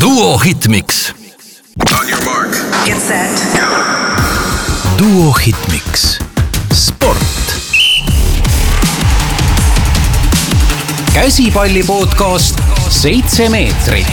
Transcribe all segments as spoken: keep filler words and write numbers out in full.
Duo Hitmix. On your mark. Get set. Duo Hitmix. Sport. Käsipalli podcast seitse meetrit.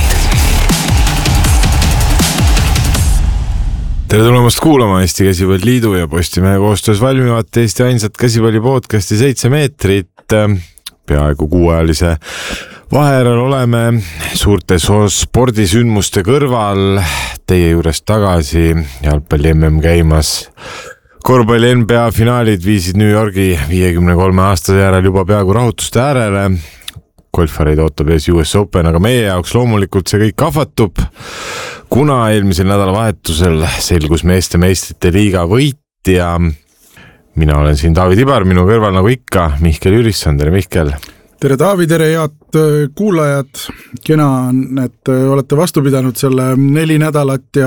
Tere tulemast kuulama Eesti Käsipalliliidu ja Postimehe koostöös valmivat Eesti ainsat käsipalli podcasti seitse meetrit. Peaaegu kuuajalise vaheral oleme suurte spordisündmuste kõrval teie juures tagasi. Jalgpalli M M käimas. Korvpalli N B A finaalid viisid New Yorgi viiekümne kolme aastase järel juba peaaegu rahutuste äärele. Golfareid ootab ees U S Open, aga meie jaoks loomulikult see kõik kahvatub, kuna eelmisel nädalavahetusel selgus meeste meistrite liiga võitja. Mina olen siin Taavi Tibar, minu kõrval nagu ikka Mihkel Jürisson. Tere Mihkel! Tere Taavi, tere head kuulajad! Kena on, et olete vastu pidanud selle neli nädalat ja,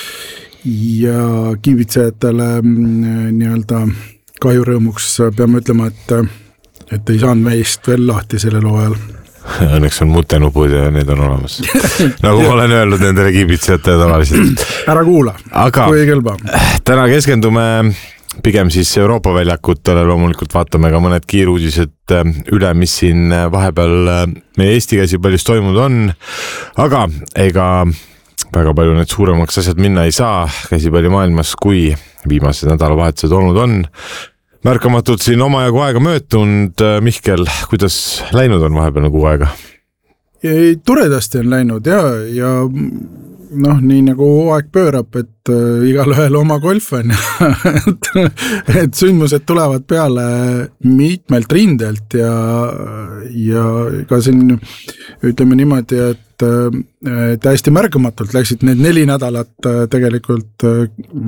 ja kiibitsejatele nii-öelda kahjurõõmuks peame ütlema, et et ei saanud meist veel lahti sellel hooajal. Õnneks on mutenupud ja need on olemas. Nagu ma olen öelnud nendele kiibitsejate tavaliselt. Ära kuula, aga kui ei kõlba. Täna keskendume pigem siis Euroopa väljakutele, loomulikult vaatame ka mõned kiiruudised üle, mis siin vahepeal meie Eesti käsipallis toimunud on, aga ega väga palju need suuremaks asjad minna ei saa käsipallimaailmas, kui viimased nädalavahetused olnud on. Märkamatult siin omajagu aega möötunud. Mihkel, kuidas läinud on vahepeal kuu aega? Toredasti on läinud ja, ja noh, nii nagu aeg pöörab, et äh, igal ühel oma golf on et, et sündmused tulevad peale mitmelt rindelt ja, ja ka siin ütleme niimoodi, et äh, täiesti märkamatult läksid need neli nädalat äh, tegelikult äh,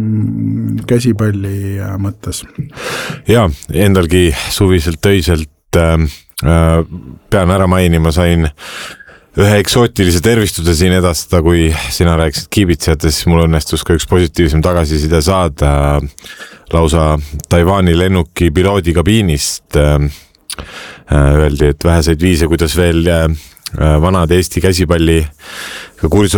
käsipalli äh, mõttes. Ja, endalgi suviselt töiselt äh, pean ära mainima, sain ühe eksootilise tervistuse siin edastada, kui sina rääkisid kiibitsejatest, siis mul õnnestus ka üks positiivsem tagasiside saada lausa Taiwani lennuki piloodi kabiinist. Öeldi, et väheseid viise, kuidas veel vanad Eesti käsipalli kursus